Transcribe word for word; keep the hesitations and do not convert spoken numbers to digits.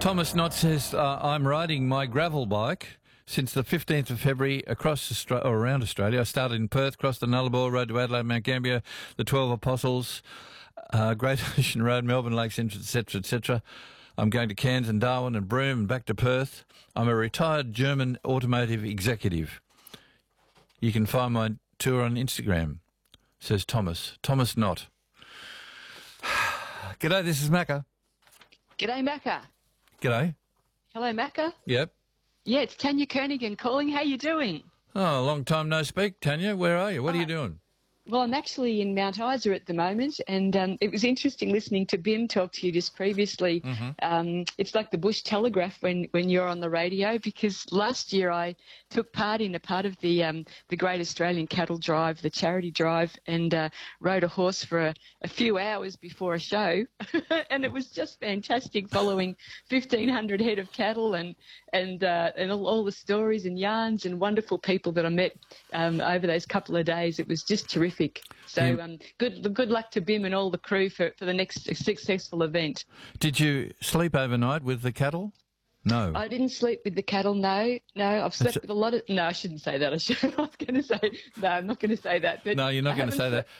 Thomas Knott says, uh, I'm riding my gravel bike since the fifteenth of February across Austra- or around Australia. I started in Perth, crossed the Nullarbor, rode to Adelaide, Mount Gambier, the Twelve Apostles, uh, Great Ocean Road, Melbourne Lakes, et cetera, et cetera. I'm going to Cairns and Darwin and Broome and back to Perth. I'm a retired German automotive executive. You can find my tour on Instagram, says Thomas. Thomas Knott. G'day, this is Macca. G'day, Macca. G'day. Hello, Macca. Yep. Yeah, it's Tanya Kernigan calling. How you doing? Oh, long time no speak, Tanya. Where are you? What are Uh, you doing? Well, I'm actually in Mount Isa at the moment, and um, it was interesting listening to Bim talk to you just previously. Mm-hmm. Um, it's like the Bush Telegraph when, when you're on the radio, because last year I took part in a part of the um, the Great Australian Cattle Drive, the charity drive, and uh, rode a horse for a, a few hours before a show, and it was just fantastic following fifteen hundred head of cattle and and uh, and all, all the stories and yarns and wonderful people that I met um, over those couple of days. It was just terrific. So Yeah. um, good good luck to Bim and all the crew for, for the next successful event. Did you sleep overnight with the cattle? No. I didn't sleep with the cattle, no. No, I've slept That's a- with a lot of... No, I shouldn't say that. I, should, I was going to say... No, I'm not going to say that. But No, you're not I going to say haven't that.